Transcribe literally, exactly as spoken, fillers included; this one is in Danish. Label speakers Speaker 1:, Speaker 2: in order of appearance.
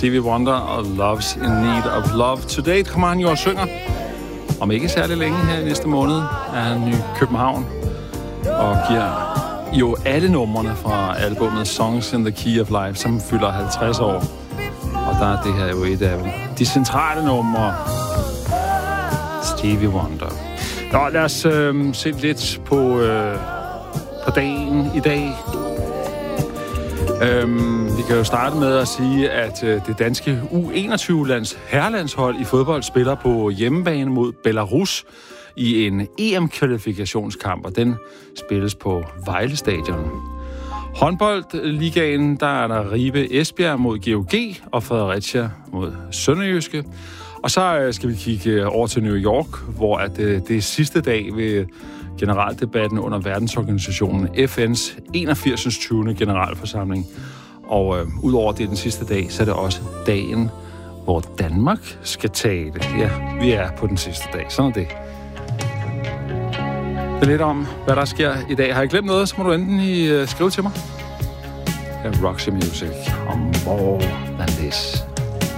Speaker 1: Stevie Wonder og Love's in Need of Love. Today kommer han jo og synger, om ikke særlig længe her i næste måned, er han i København og giver jo alle numrene fra albumet Songs in the Key of Life, som fylder halvtreds år. Og der er det her jo et af de centrale numre. Stevie Wonder. Nå, lad os øh, se lidt på, øh, på dagen i dag. Øhm, vi kan jo starte med at sige, at øh, det danske U enogtyve-lands herrelandshold i fodbold spiller på hjemmebane mod Belarus i en E M-kvalifikationskamp, og den spilles på Vejle Stadion. Håndboldligaen, der er der Ribe Esbjerg mod G O G og Fredericia mod Sønderjyske. Og så skal vi kigge over til New York, hvor at det er sidste dag ved generaldebatten under verdensorganisationen F N's enogfirsinde tyvende generalforsamling. Og øh, udover det den sidste dag, så er det også dagen, hvor Danmark skal tale. Ja, vi er på den sidste dag. Sådan er det. Det er lidt om, hvad der sker i dag. Har jeg glemt noget, så må du enten i, uh, skrive til mig. Her er Roxy Music og More Than This.